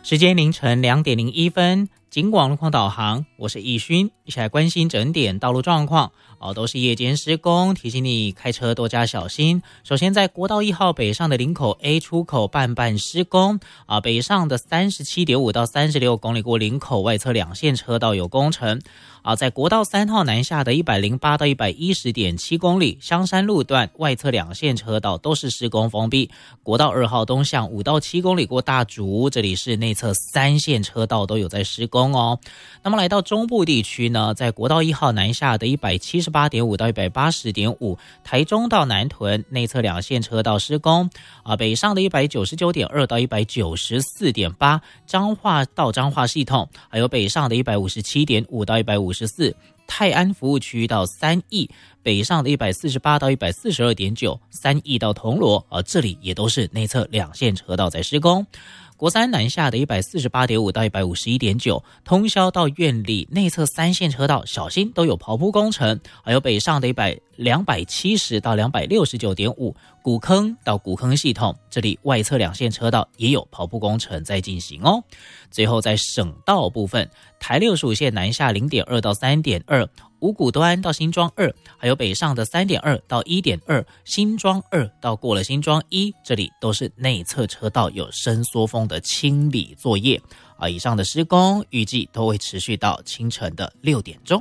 时间凌晨2:01，警广路况导航，我是易勋，一起来关心整点道路状况。都是夜间施工，提醒你开车多加小心。首先在国道1号北上的林口 A 出口半施工，北上的37.5到36公里过林口外侧2线车道有工程。在国道3号南下的108到110.7公里香山路段外侧2线车道都是施工封闭。国道2号东向5到7公里过大竹，这里是内侧3线车道都有在施工哦。那么来到中部地区呢，在国道1号南下的178.5到180.5台中到南屯内侧2线车道施工，北上的199.2到194.8彰化到彰化系统，还有北上的157.5到154泰安服务区到三义，北上的148到142.9三义到铜锣，这里也都是内侧2线车道在施工。国三南下的148.5到151.9通霄到苑里内侧3线车道小心都有刨铺工程，还有北上的270到269.5古坑到古坑系统，这里外侧2线车道也有刨铺工程在进行哦。最后在省道部分，台65线南下 0.2 到 3.2五股端到新庄2，还有北上的 3.2 到 1.2 新庄2到过了新庄1，这里都是内侧车道有伸缩缝的清理作业。以上的施工预计都会持续到清晨的6点钟。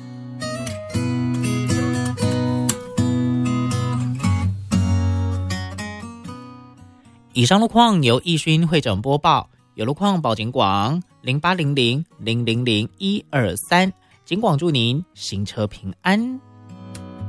以上路况由易勋会诊播报，有路况报警广0800000123，警广祝您行车平安。